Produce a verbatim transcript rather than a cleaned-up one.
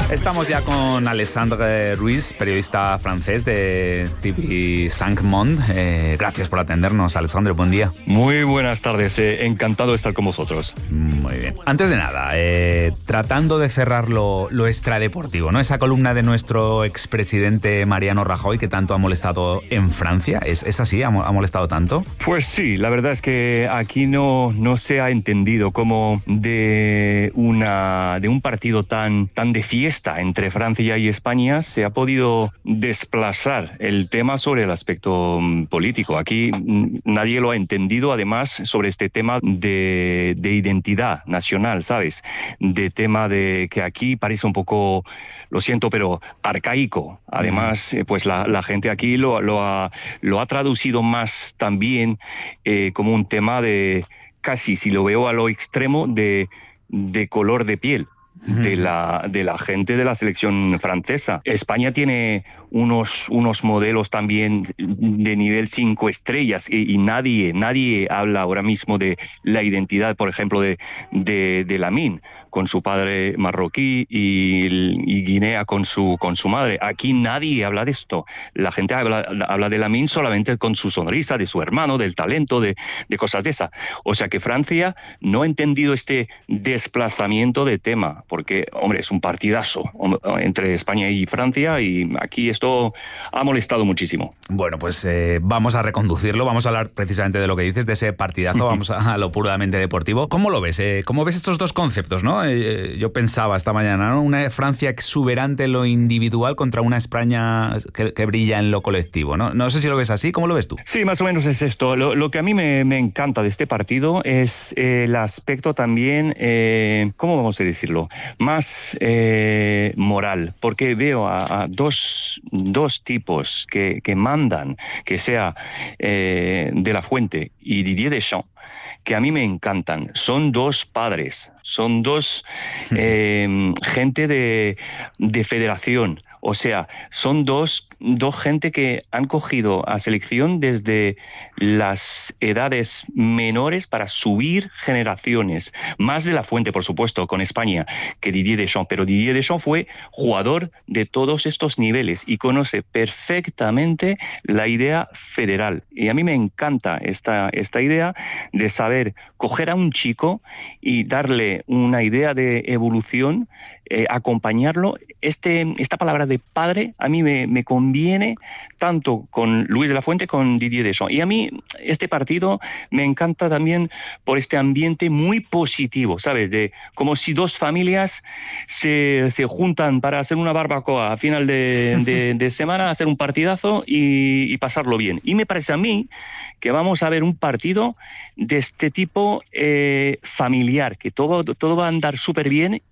Estamos ya con Alexandre Ruiz, periodista francés de T V cinco Monde. Eh, gracias por atendernos, Alexandre, buen día. Muy buenas tardes, eh, encantado de estar con vosotros. Muy bien. Antes de nada, eh, tratando de cerrar lo, lo extradeportivo, ¿no? Esa columna de nuestro expresidente Mariano Rajoy que tanto ha molestado en Francia, ¿es, es así? ¿Ha, ha molestado tanto? Pues sí, la verdad es que aquí no, no se ha entendido cómo de, una, de un partido tan, tan de fiesta entre Francia y España se ha podido desplazar el tema sobre el aspecto político. Aquí nadie lo ha entendido, además, sobre este tema de, de identidad nacional, ¿sabes? De tema de que aquí parece un poco, lo siento, pero arcaico. Además, pues la, la gente aquí lo, lo, ha, lo ha traducido más también eh, como un tema de, casi, si lo veo a lo extremo, de, de color de piel. De la, de la gente de la selección francesa. España tiene unos, unos modelos también de nivel cinco estrellas y, y nadie, nadie habla ahora mismo de la identidad, por ejemplo, de, de, de Lamine, con su padre marroquí y, y Guinea con su, con su madre. Aquí nadie habla de esto. La gente habla, habla de Lamine solamente con su sonrisa, de su hermano, del talento, de, de cosas de esa. O sea que Francia no ha entendido este desplazamiento de tema, porque, hombre, es un partidazo entre España y Francia y aquí esto ha molestado muchísimo. Bueno, pues eh, vamos a reconducirlo, vamos a hablar precisamente de lo que dices, de ese partidazo, vamos a, a lo puramente deportivo. ¿Cómo lo ves? Eh, ¿Cómo ves estos dos conceptos, no? Eh, yo pensaba esta mañana, ¿no? Una Francia exuberante en lo individual contra una España que, que brilla en lo colectivo, ¿no? No sé si lo ves así, ¿cómo lo ves tú? Sí, más o menos es esto. Lo, lo que a mí me, me encanta de este partido es eh, el aspecto también, eh, ¿cómo vamos a decirlo? Más eh, moral, porque veo a, a dos, dos tipos que, que mandan, que sea eh, De La Fuente y Didier Deschamps, que a mí me encantan. Son dos padres, son dos eh, gente de, de federación. O sea, son dos, dos gente que han cogido a selección desde las edades menores para subir generaciones. Más De La Fuente, por supuesto, con España, que Didier Deschamps. Pero Didier Deschamps fue jugador de todos estos niveles y conoce perfectamente la idea federal. Y a mí me encanta esta, esta idea de saber coger a un chico y darle una idea de evolución, eh, acompañarlo. Este, esta palabra de padre a mí me, me conviene tanto con Luis de la Fuente como con Didier Deschamps. Y a mí este partido me encanta también por este ambiente muy positivo, ¿sabes? De como si dos familias se, se juntan para hacer una barbacoa a final de, de, de semana, hacer un partidazo y, y pasarlo bien. Y me parece a mí que vamos a ver un partido de este tipo eh, familiar, que todo, todo va a andar súper bien